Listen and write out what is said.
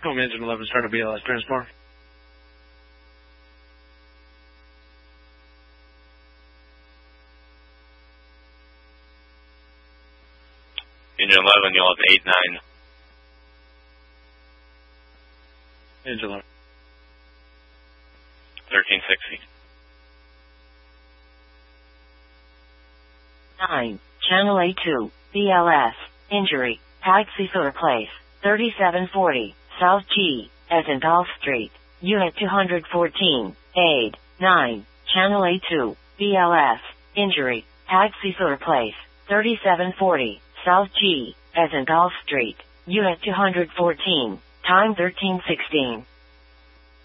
Home engine 11, start a BLS transport. Engine 11, you'll have 8-9. Engine 11. 1360. 9. Channel A2, BLS, injury, taxi for place, 3740, South G, as in Golf Street, Unit 214, aid, 9. Channel A2, BLS, injury, taxi for place, 3740, South G, as in Golf Street, Unit 214, time 1316.